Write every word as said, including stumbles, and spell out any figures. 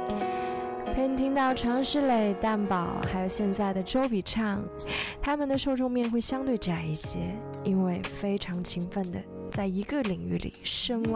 陪你听到常石磊、蛋堡，还有现在的周笔畅，他们的受众面会相对窄一些，因为非常勤奋的在一个领域里深挖。